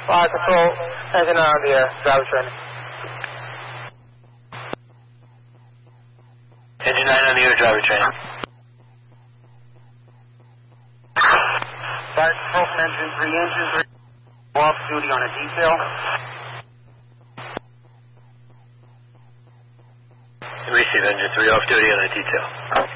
Fire Control, engine on the driver training. Engine 9 on the air, driver training. Fire Control from engine 3, off duty on a detail. Receive engine 3 off duty on a detail.